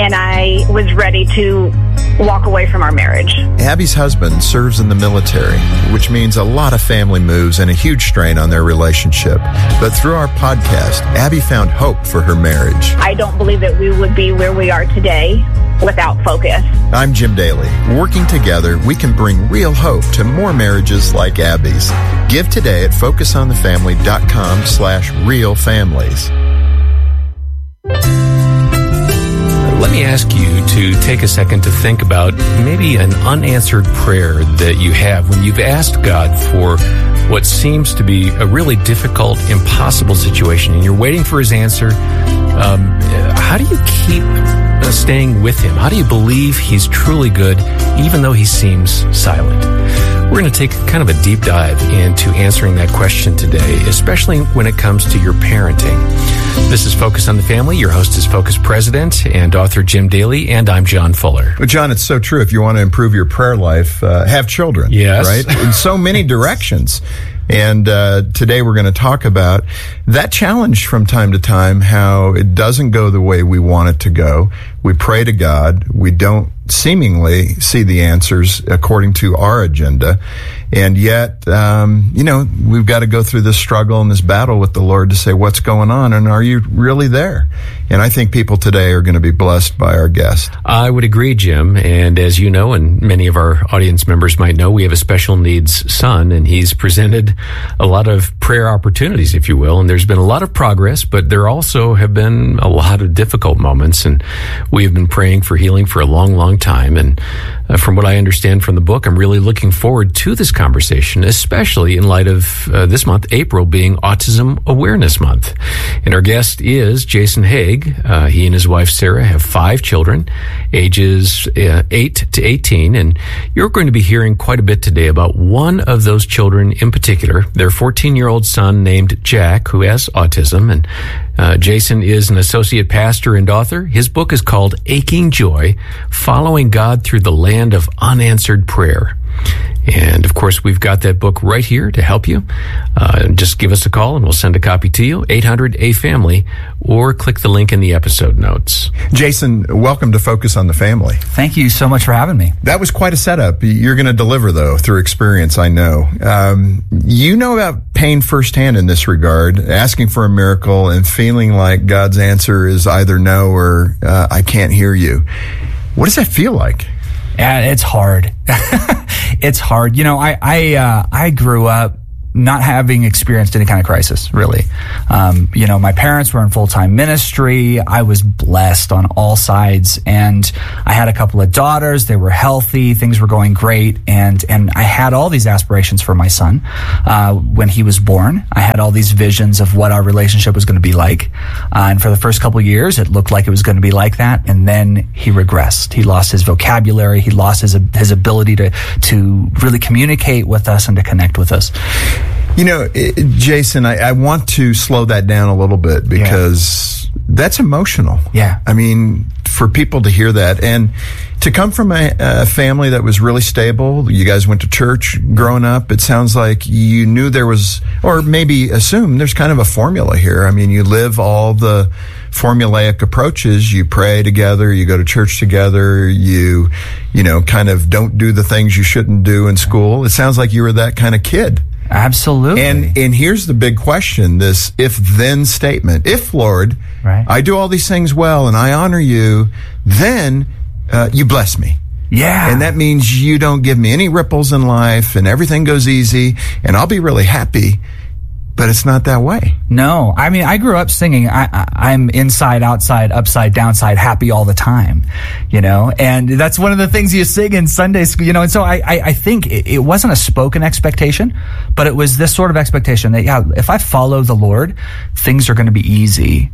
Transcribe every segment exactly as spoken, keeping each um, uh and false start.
and I was ready to walk away from our marriage. Abby's husband serves in the military, which means a lot of family moves and a huge strain on their relationship. But through our podcast, Abby found hope for her marriage. I don't believe that we would be where we are today without focus. I'm Jim Daly. Working together, we can bring real hope to more marriages like Abby's. Give today at focusonthefamily.com slash real families. Let me ask you to take a second to think about maybe an unanswered prayer that you have when you've asked God for what seems to be a really difficult, impossible situation, and you're waiting for his answer. Um, how do you keep uh, staying with him? How do you believe he's truly good, even though he seems silent? We're going to take kind of a deep dive into answering that question today, especially when it comes to your parenting. This is Focus on the Family. Your host is Focus President and author Jim Daly, and I'm John Fuller. Well, John, it's so true. If you want to improve your prayer life, uh, have children. Yes. Right? In so many directions. And uh, today we're going to talk about that challenge from time to time, how it doesn't go the way we want it to go. We pray to God. We don't seemingly see the answers according to our agenda. And yet, um, you know, we've got to go through this struggle and this battle with the Lord to say, what's going on? And are you really there? And I think people today are going to be blessed by our guest. I would agree, Jim. And as you know, and many of our audience members might know, we have a special needs son, and he's presented a lot of prayer opportunities, if you will. And there's been a lot of progress, but there also have been a lot of difficult moments. And we have been praying for healing for a long, long time. And uh, from what I understand from the book, I'm really looking forward to this conversation, especially in light of uh, this month, April, being Autism Awareness Month. And our guest is Jason Haig. Uh, he and his wife, Sarah, have five children, ages uh, eight to eighteen. And you're going to be hearing quite a bit today about one of those children in particular, their fourteen-year-old son named Jack, who has autism. And uh, Jason is an associate pastor and author. His book is called Aching Joy, Following God Through the Land of Unanswered Prayer. And, of course, we've got that book right here to help you. Uh, just give us a call, and we'll send a copy to you, eight hundred A family, or click the link in the episode notes. Jason, welcome to Focus on the Family. Thank you so much for having me. That was quite a setup. You're going to deliver, though, through experience, I know. Um, you know about pain firsthand in this regard, asking for a miracle and feeling like God's answer is either no or uh, I can't hear you. What does that feel like? Yeah, it's hard. It's hard. You know, I I uh, I grew up not having experienced any kind of crisis, really. Um, you know, my parents were in full-time ministry. I was blessed on all sides, and I had a couple of daughters. They were healthy. Things were going great, and and I had all these aspirations for my son. Uh, when he was born, I had all these visions of what our relationship was going to be like. Uh, and for the first couple of years, it looked like it was going to be like that, and then he regressed. He lost his vocabulary. He lost his his ability to to really communicate with us and to connect with us. You know, it, Jason, I, I want to slow that down a little bit because yeah. that's emotional. Yeah. I mean, for people to hear that and to come from a, a family that was really stable, you guys went to church growing up, it sounds like you knew there was, or maybe assume there's kind of a formula here. I mean, you live all the formulaic approaches. You pray together, you go to church together, you, you know, kind of don't do the things you shouldn't do in school. It sounds like you were that kind of kid. Absolutely. And and here's the big question, this if-then statement. If, Lord, right. I do all these things well and I honor you, then uh, you bless me. Yeah. And that means you don't give me any ripples in life and everything goes easy and I'll be really happy. But it's not that way. No. I mean, I grew up singing, I, I, I'm inside, outside, upside, downside, happy all the time, you know? And that's one of the things you sing in Sunday school, you know? And so I, I, I think it, it wasn't a spoken expectation, but it was this sort of expectation that, yeah, if I follow the Lord, things are going to be easy.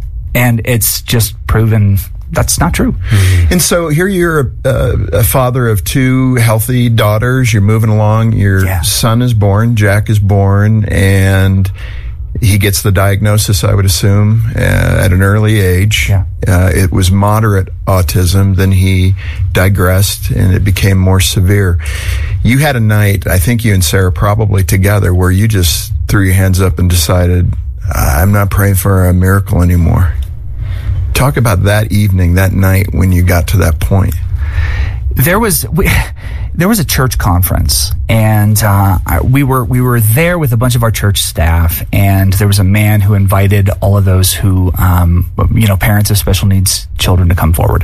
And it's just proven that's not true. Mm-hmm. And so here you're a, a father of two healthy daughters. You're moving along. Your yeah. son is born. Jack is born. And he gets the diagnosis, I would assume, uh, at an early age. Yeah. Uh, it was moderate autism. Then he digressed and it became more severe. You had a night, I think you and Sarah probably together, where you just threw your hands up and decided, I'm not praying for a miracle anymore. talk about that evening, that night when you got to that point. There was we, there was a church conference, and uh, we were we were there with a bunch of our church staff, and there was a man who invited all of those who, um, you know, parents of special needs children to come forward.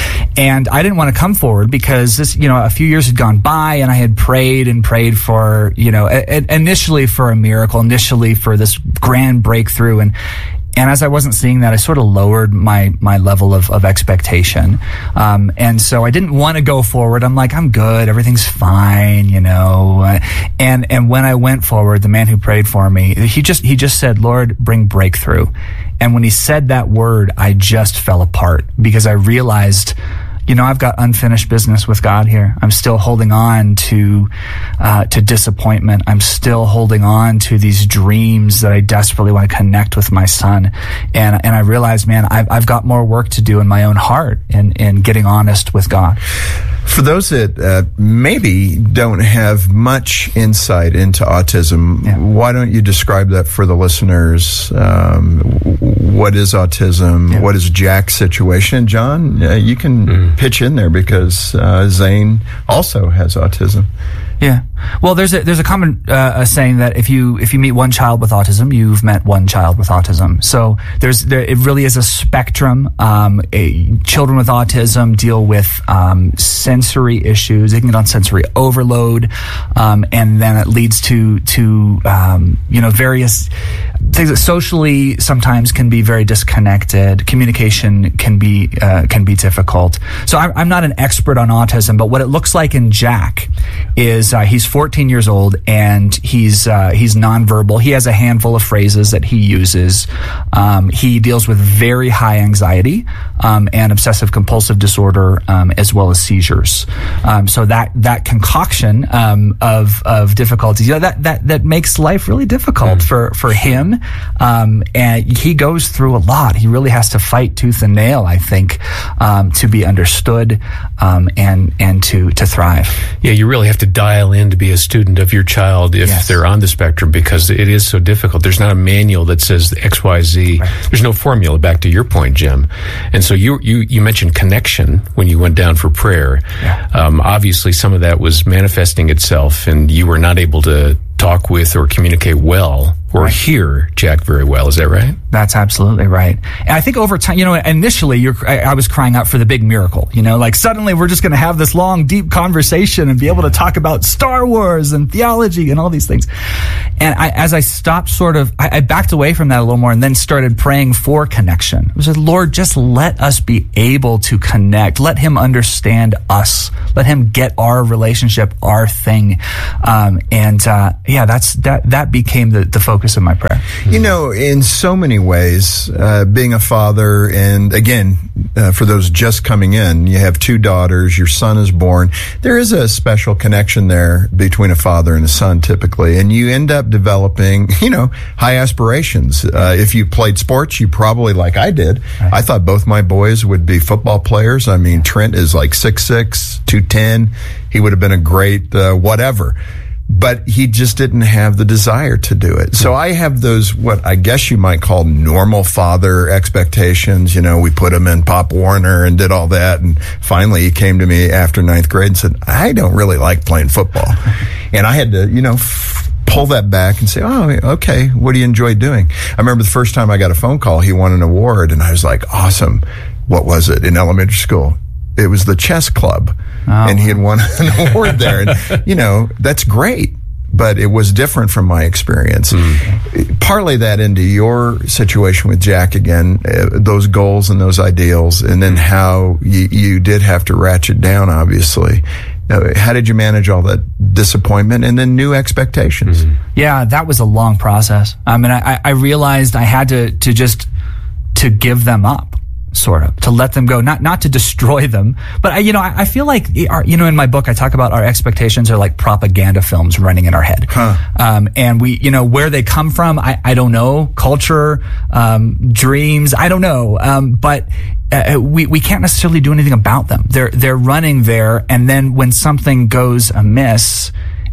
And I didn't want to come forward because this, you know, a few years had gone by, and I had prayed and prayed for, you know, a, a, initially for a miracle, initially for this grand breakthrough, and. And as I wasn't seeing that, I sort of lowered my my level of, of expectation. Um, and so I didn't want to go forward. I'm like, I'm good. Everything's fine, you know. And and when I went forward, the man who prayed for me, he just he just said, Lord, bring breakthrough. And when he said that word, I just fell apart because I realized, you know, I've got unfinished business with God here. I'm still holding on to uh, to disappointment. I'm still holding on to these dreams that I desperately want to connect with my son. And and I realized, man, I've, I've got more work to do in my own heart in, in getting honest with God. For those that uh, maybe don't have much insight into autism, yeah. why don't you describe that for the listeners? Um, what is autism? Yeah. What is Jack's situation? John, uh, you can mm. pitch in there because uh, Zane also has autism. Yeah. Well, there's a there's a common uh, a saying that if you if you meet one child with autism, you've met one child with autism. So there's there it really is a spectrum. Um, a, children with autism deal with um, sensory issues. They can get on sensory overload, um, and then it leads to to um, you know various things that socially sometimes can be very disconnected. Communication can be uh, can be difficult. So I'm, I'm not an expert on autism, but what it looks like in Jack is uh, he's fourteen years old and he's uh, he's nonverbal. He has a handful of phrases that he uses. Um, he deals with very high anxiety um, and obsessive compulsive disorder, um, as well as seizures. Um, so that that concoction um, of of difficulties, you know, that that that makes life really difficult mm. for for him. Um, and he goes through a lot. He really has to fight tooth and nail, I think, um, to be understood um, and and to to thrive. Yeah, you really have to dial in to be a student of your child if yes. they're on the spectrum, because it is so difficult. There's not a manual that says X, Y, Z. Right. There's no formula, back to your point, Jim. And so you you, you mentioned connection when you went down for prayer. Yeah. Um, obviously, some of that was manifesting itself, and you were not able to talk with or communicate well or right. hear Jack very well. Is that right? That's absolutely right. And I think over time, you know, initially you're, I, I was crying out for the big miracle, you know, like suddenly we're just going to have this long, deep conversation and be able to talk about Star Wars and theology and all these things. And I, as I stopped sort of, I, I backed away from that a little more and then started praying for connection. I said, Lord, just let us be able to connect. Let him understand us. Let him get our relationship, our thing. Um, and, uh, yeah, that's, that, that became the, the focus of my prayer. You know, in so many ways, uh, being a father, and again, uh, for those just coming in, you have two daughters, your son is born. There is a special connection there between a father and a son typically, and you end up developing, you know, high aspirations. Uh, if you played sports, you probably, like I did, right. I thought both my boys would be football players. I mean, Trent is like six six, two ten. He would have been a great uh, whatever. But he just didn't have the desire to do it. So I have those, what I guess you might call normal father expectations. You know, we put him in Pop Warner and did all that. And finally he came to me after ninth grade and said, I don't really like playing football. And I had to, you know, f- pull that back and say, oh, okay, what do you enjoy doing? I remember the first time I got a phone call, he won an award. And I was like, awesome. What was it in elementary school? It was the chess club, oh. and he had won an award there. And, you know, that's great, but it was different from my experience. Mm. Parlay that into your situation with Jack again, uh, those goals and those ideals, and then how you, you did have to ratchet down, obviously. Uh, how did you manage all that disappointment and then new expectations? Mm-hmm. Yeah, that was a long process. I mean, I, I realized I had to, to just, to give them up. Sort of to let them go, not not to destroy them, but I, you know, I, I feel like our, you know, in my book I talk about our expectations are like propaganda films running in our head, huh. um, and we, you know, where they come from, I, I don't know, culture, um, dreams, I don't know, um, but uh, we we can't necessarily do anything about them. They're they're running there, and then when something goes amiss,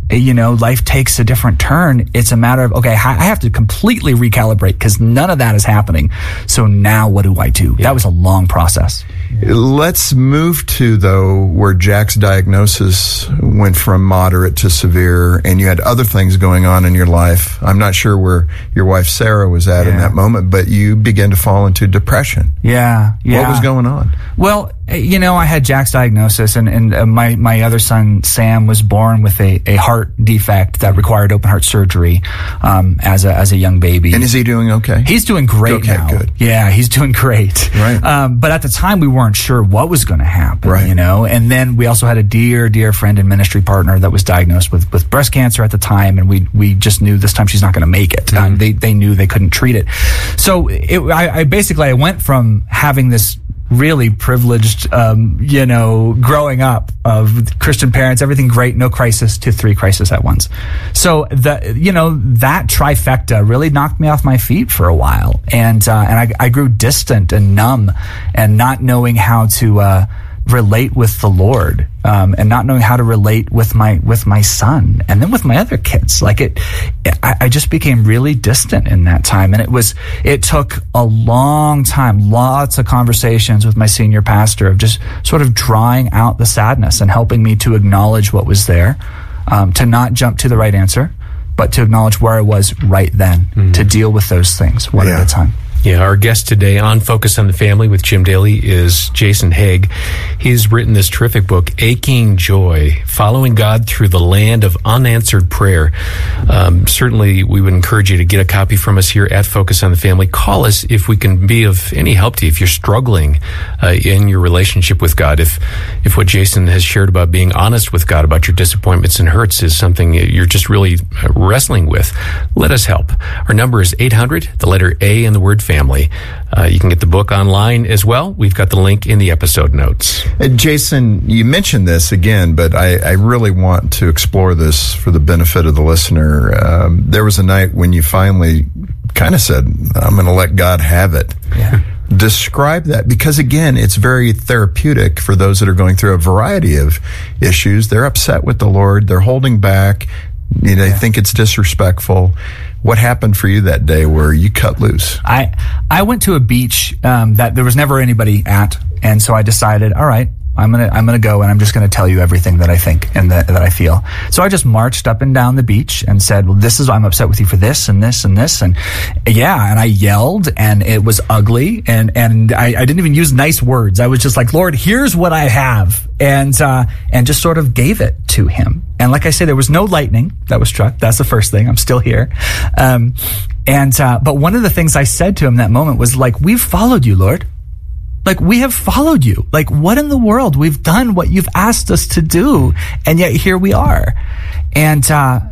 you know, life takes a different turn. It's a matter of, okay, I have to completely recalibrate because none of that is happening. So now what do I do? Yeah. That was a long process. Let's move to, though, where Jack's diagnosis went from moderate to severe, and you had other things going on in your life. I'm not sure where your wife Sarah was at yeah. in that moment, but you began to fall into depression. Yeah, yeah. What was going on? Well, you know, I had Jack's diagnosis, and, and uh, my, my other son, Sam, was born with a, a heart defect that required open heart surgery um, as a as a young baby. And is he doing okay? He's doing great okay, now. Good. Yeah, he's doing great. Right. Um, but at the time, we weren't sure what was going to happen, right. you know? And then we also had a dear, dear friend and ministry partner that was diagnosed with, with breast cancer at the time, and we we just knew this time she's not going to make it. Mm-hmm. Um, they, they knew they couldn't treat it. So it, I, I basically, I went from having this really privileged, um, you know, growing up of Christian parents, everything great, no crisis, to three crises at once. So the, you know, that trifecta really knocked me off my feet for a while. And, uh, and I, I grew distant and numb and not knowing how to, uh, relate with the Lord, um, and not knowing how to relate with my with my son, and then with my other kids. Like it, I, I just became really distant in that time, and it was it took a long time, lots of conversations with my senior pastor of just sort of drawing out the sadness and helping me to acknowledge what was there, um, to not jump to the right answer, but to acknowledge where I was right then, mm-hmm. to deal with those things one yeah. at a time. Yeah, our guest today on Focus on the Family with Jim Daly is Jason Haig. He's written this terrific book, Aching Joy, Following God Through the Land of Unanswered Prayer. Um, certainly, we would encourage you to get a copy from us here at Focus on the Family. Call us if we can be of any help to you, if you're struggling uh, in your relationship with God, if if what Jason has shared about being honest with God about your disappointments and hurts is something you're just really wrestling with. Let us help. Our number is eight hundred, the letter A in the word family. Uh, you can get the book online as well. We've got the link in the episode notes. Uh, Jason, you mentioned this again, but I, I really want to explore this for the benefit of the listener. Um, there was a night when you finally kind of said, I'm going to let God have it. Yeah. Describe that, because again, it's very therapeutic for those that are going through a variety of issues. They're upset with the Lord. They're holding back. You know, they yeah. think it's disrespectful. What happened for you that day where you cut loose? I I went to a beach um, that there was never anybody at, and so I decided, all right, I'm gonna I'm gonna go, and I'm just gonna tell you everything that I think and that, that I feel. So I just marched up and down the beach and said, well, this is, I'm upset with you for this and this and this, and yeah, and I yelled, and it was ugly, and and I, I didn't even use nice words. I was just like, Lord, here's what I have, and uh, and just sort of gave it to him. And like I say, there was no lightning that was struck. That's the first thing. I'm still here. Um, and uh, but one of the things I said to him that moment was like, we've followed you, Lord. Like, we have followed you. Like, what in the world? We've done what you've asked us to do, and yet here we are. And uh,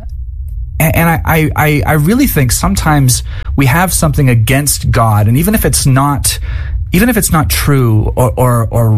and I, I, I really think sometimes we have something against God, and even if it's not, even if it's not true or or, or